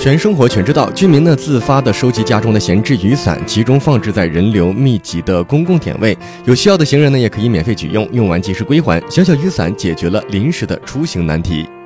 全生活全知道，居民呢自发的收集家中的闲置雨伞，集中放置在人流密集的公共点位，有需要的行人呢也可以免费取用，用完及时归还。小小雨伞解决了临时的出行难题。